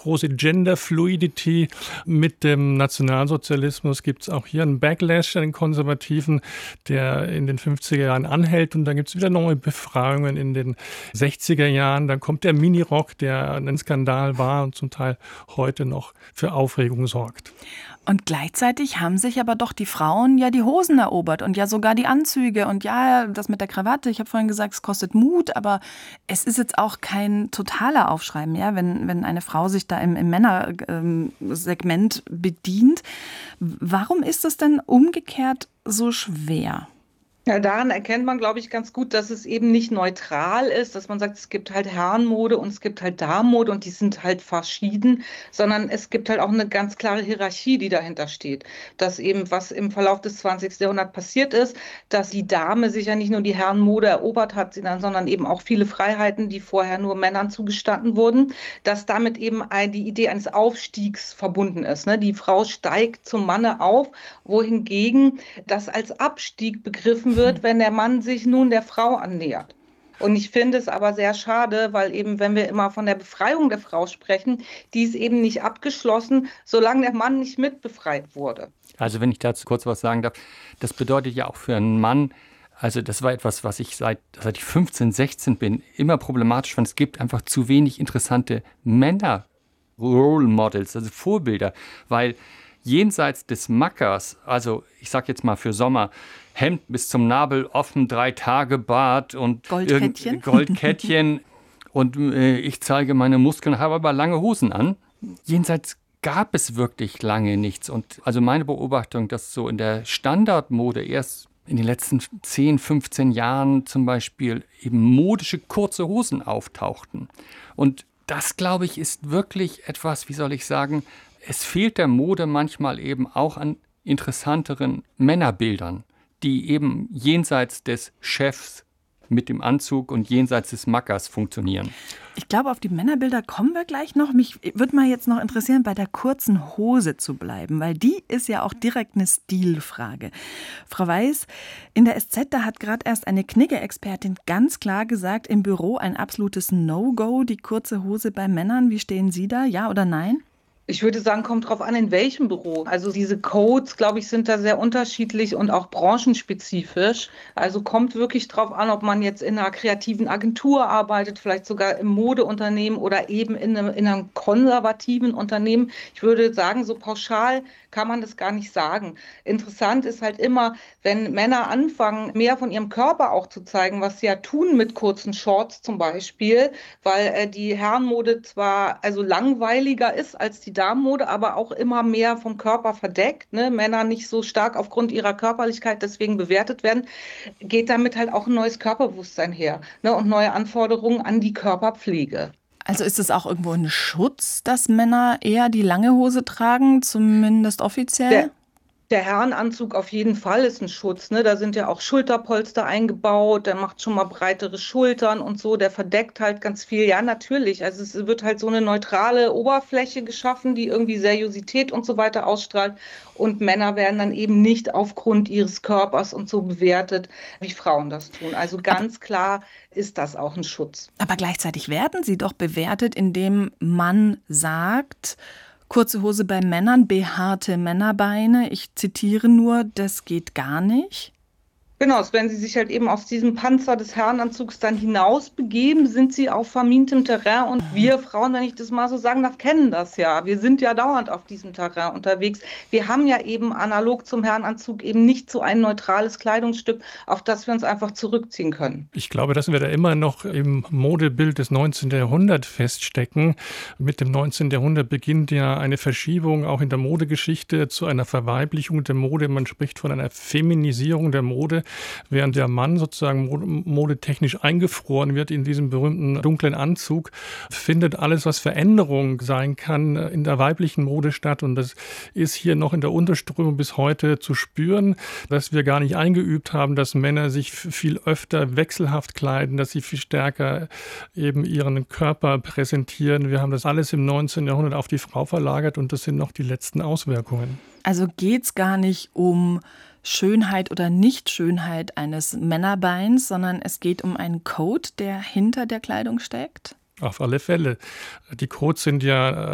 große Gender Fluidity. Mit dem Nationalsozialismus gibt es auch hier einen Backlash an den Konservativen, der in den 50er Jahren anhält. Und dann gibt es wieder neue Befragungen in den 60er Jahren. Dann kommt der Minirock, der ein Skandal war und zum Teil heute noch für Aufregung sorgt. Und gleichzeitig haben sich aber doch die Frauen ja die Hosen erobert und ja sogar die Anzüge. Und ja, das mit der Krawatte, ich habe vorhin gesagt, es kostet Mut, aber es ist jetzt auch kein totaler Aufschrei mehr, wenn eine Frau sich da im Männersegment bedient. Warum ist es denn umgekehrt so schwer? Ja, daran erkennt man, glaube ich, ganz gut, dass es eben nicht neutral ist, dass man sagt, es gibt halt Herrenmode und es gibt halt Damenmode und die sind halt verschieden, sondern es gibt halt auch eine ganz klare Hierarchie, die dahinter steht. Dass eben, was im Verlauf des 20. Jahrhunderts passiert ist, dass die Dame sich ja nicht nur die Herrenmode erobert hat, sondern eben auch viele Freiheiten, die vorher nur Männern zugestanden wurden, dass damit eben die Idee eines Aufstiegs verbunden ist. Ne? Die Frau steigt zum Manne auf, wohingegen das als Abstieg begriffen wird, wenn der Mann sich nun der Frau annähert. Und ich finde es aber sehr schade, weil eben, wenn wir immer von der Befreiung der Frau sprechen, die ist eben nicht abgeschlossen, solange der Mann nicht mitbefreit wurde. Also wenn ich dazu kurz was sagen darf, das bedeutet ja auch für einen Mann, also das war etwas, was ich seit ich 15, 16 bin, immer problematisch fand. Es gibt einfach zu wenig interessante Männer-Role Models, also Vorbilder, weil jenseits des Mackers, also ich sag jetzt mal für Sommer, Hemd bis zum Nabel offen, 3 Tage Bart und Goldkettchen und ich zeige meine Muskeln, habe aber lange Hosen an. Jenseits gab es wirklich lange nichts. Und also meine Beobachtung, dass so in der Standardmode erst in den letzten 10, 15 Jahren zum Beispiel eben modische kurze Hosen auftauchten. Und das, glaube ich, ist wirklich etwas, wie soll ich sagen, es fehlt der Mode manchmal eben auch an interessanteren Männerbildern, die eben jenseits des Chefs mit dem Anzug und jenseits des Mackers funktionieren. Ich glaube, auf die Männerbilder kommen wir gleich noch. Mich würde mal jetzt noch interessieren, bei der kurzen Hose zu bleiben, weil die ist ja auch direkt eine Stilfrage. Frau Weiß, in der SZ, da hat gerade erst eine Knigge-Expertin ganz klar gesagt, im Büro ein absolutes No-Go, die kurze Hose bei Männern. Wie stehen Sie da, ja oder nein? Ich würde sagen, kommt drauf an, in welchem Büro. Also diese Codes, glaube ich, sind da sehr unterschiedlich und auch branchenspezifisch. Also kommt wirklich drauf an, ob man jetzt in einer kreativen Agentur arbeitet, vielleicht sogar im Modeunternehmen oder eben in einem konservativen Unternehmen. Ich würde sagen, so pauschal kann man das gar nicht sagen. Interessant ist halt immer, wenn Männer anfangen, mehr von ihrem Körper auch zu zeigen, was sie ja tun mit kurzen Shorts zum Beispiel, weil die Herrenmode zwar also langweiliger ist als die Damenmode, aber auch immer mehr vom Körper verdeckt, ne? Männer nicht so stark aufgrund ihrer Körperlichkeit deswegen bewertet werden, geht damit halt auch ein neues Körperbewusstsein her, ne? Und neue Anforderungen an die Körperpflege. Also ist es auch irgendwo ein Schutz, dass Männer eher die lange Hose tragen, zumindest offiziell? Der Herrenanzug auf jeden Fall ist ein Schutz, ne? Da sind ja auch Schulterpolster eingebaut, der macht schon mal breitere Schultern und so, der verdeckt halt ganz viel. Ja, natürlich, also es wird halt so eine neutrale Oberfläche geschaffen, die irgendwie Seriosität und so weiter ausstrahlt und Männer werden dann eben nicht aufgrund ihres Körpers und so bewertet, wie Frauen das tun. Also ganz klar ist das auch ein Schutz. Aber gleichzeitig werden sie doch bewertet, indem man sagt, kurze Hose bei Männern, behaarte Männerbeine. Ich zitiere nur, das geht gar nicht. Genau, wenn sie sich halt eben aus diesem Panzer des Herrenanzugs dann hinaus begeben, sind sie auf vermintem Terrain. Und wir Frauen, wenn ich das mal so sagen darf, kennen das ja. Wir sind ja dauernd auf diesem Terrain unterwegs. Wir haben ja eben analog zum Herrenanzug eben nicht so ein neutrales Kleidungsstück, auf das wir uns einfach zurückziehen können. Ich glaube, dass wir da immer noch im Modebild des 19. Jahrhunderts feststecken. Mit dem 19. Jahrhundert beginnt ja eine Verschiebung auch in der Modegeschichte zu einer Verweiblichung der Mode. Man spricht von einer Feminisierung der Mode. Während der Mann sozusagen modetechnisch eingefroren wird in diesem berühmten dunklen Anzug, findet alles, was Veränderung sein kann, in der weiblichen Mode statt. Und das ist hier noch in der Unterströmung bis heute zu spüren, dass wir gar nicht eingeübt haben, dass Männer sich viel öfter wechselhaft kleiden, dass sie viel stärker eben ihren Körper präsentieren. Wir haben das alles im 19. Jahrhundert auf die Frau verlagert und das sind noch die letzten Auswirkungen. Also geht es gar nicht um Schönheit oder Nichtschönheit eines Männerbeins, sondern es geht um einen Code, der hinter der Kleidung steckt? Auf alle Fälle. Die Codes sind ja